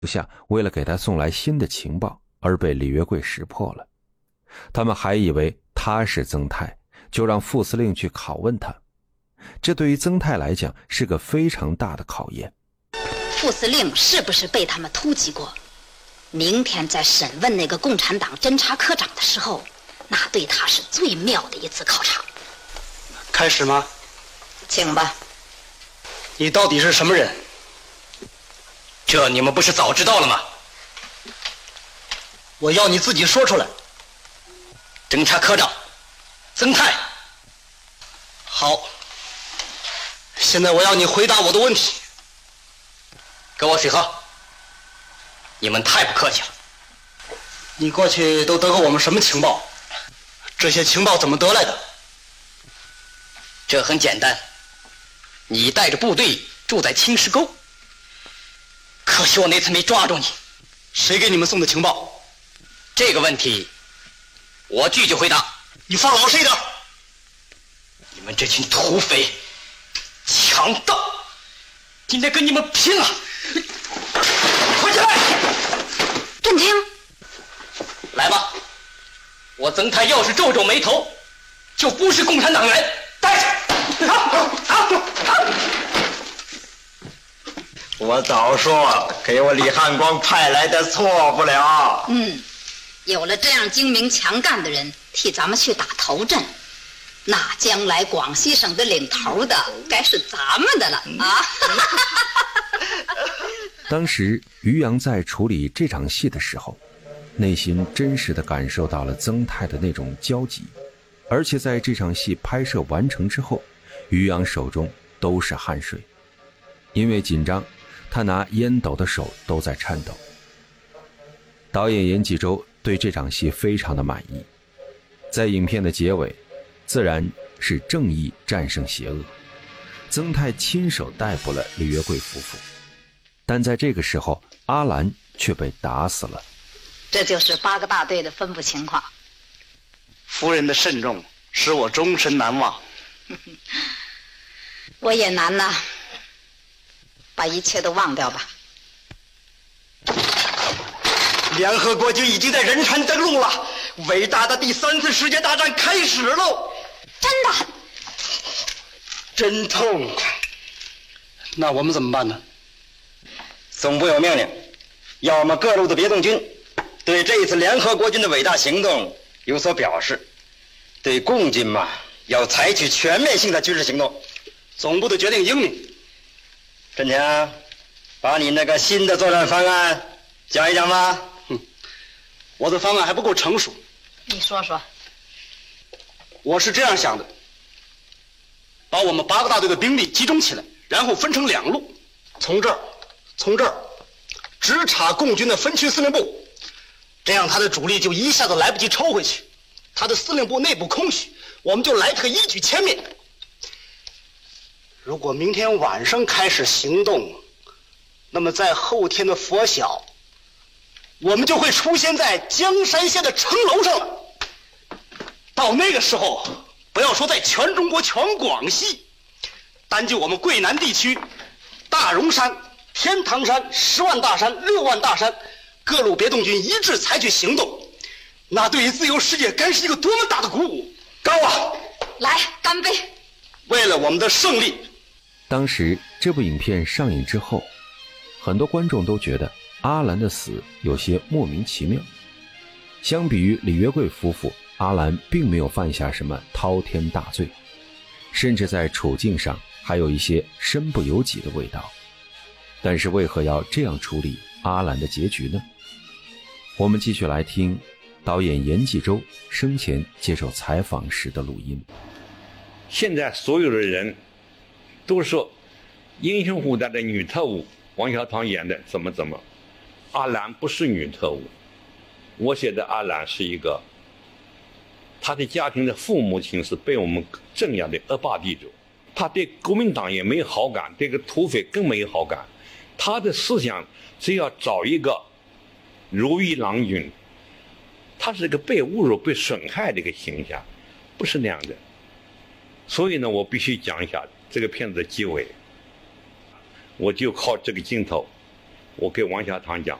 下为了给他送来新的情报而被李约贵识破了。他们还以为他是曾泰，就让副司令去拷问他。这对于曾泰来讲是个非常大的考验。 副司令是不是被他们突击过？明天在审问那个共产党侦察科长的时候，那对他是最妙的一次考察。 开始吗？ 请吧。 你到底是什么人？ 这你们不是早知道了吗？ 我要你自己说出来。 侦察科长曾泰。 好，现在我要你回答我的问题。 给我水喝。你们太不客气了。 你过去都得过我们什么情报？这些情报怎么得来的？ 这很简单，你带着部队住在青石沟，可惜我那次没抓住你。 谁给你们送的情报？ 这个问题我拒绝回答。 你放老实一点。 你们这群土匪强盗，今天跟你们拼了！快起来！ 震听， 来吧，我曾泰要是皱皱眉头，就不是共产党员。带上！ 我早说给我李汉光派来的错不了。 有了这样精明强干的人替咱们去打头阵，那将来广西省的领头的该是咱们的了啊！ 当时于洋在处理这场戏的时候，内心真实地感受到了曾泰的那种焦急，而且在这场戏拍摄完成之后，于洋手中都是汗水，因为紧张，他拿烟斗的手都在颤抖。导演严继洲对这场戏非常的满意，在影片的结尾，自然是正义战胜邪恶，曾泰亲手逮捕了李约贵夫妇，但在这个时候，阿兰却被打死了。 这就是8个大队的分布情况。 夫人的慎重使我终身难忘。 我也难呐，把一切都忘掉吧。 联合国军已经在仁川登陆了，伟大的第3次世界大战开始喽！ 真的？ 真痛快。 那我们怎么办呢？ 总部有命令，要我们各路的别动军对这一次联合国军的伟大行动有所表示，对共军嘛，要采取全面性的军事行动。 总部的决定英明。 振强，把你那个新的作战方案讲一讲吧。 我的方案还不够成熟。 你说说。 我是这样想的，把我们8个大队的兵力集中起来，然后分成2路，从这儿直插共军的分区司令部，这样他的主力就一下子来不及抽回去，他的司令部内部空虚，我们就来个一举歼灭。如果明天晚上开始行动，那么在后天的拂晓，我们就会出现在江山县的城楼上了。到那个时候，不要说在全中国、全广西，单就我们桂南地区，大荣山、天堂山、10万大山、6万大山，各路别动军一致采取行动，那对于自由世界该是一个多么大的鼓舞！高啊！ 来，干杯！ 为了我们的胜利。 当时这部影片上映之后，很多观众都觉得阿兰的死有些莫名其妙。相比于李约贵夫妇，阿兰并没有犯下什么滔天大罪，甚至在处境上还有一些身不由己的味道。但是为何要这样处理阿兰的结局呢？我们继续来听导演严继洲生前接受采访时的录音。 现在所有的人都说英雄虎胆的女特务王小棠演的怎么，阿兰不是女特务。我写的阿兰是一个，他的家庭的父母亲是被我们镇压的恶霸地主，他对国民党也没有好感，对个土匪更没有好感。他的思想只要找一个如意郎君，他是一个被侮辱、被损害的一个形象，不是那样的。所以呢，我必须讲一下这个片子的结尾，我就靠这个镜头我给王小堂讲，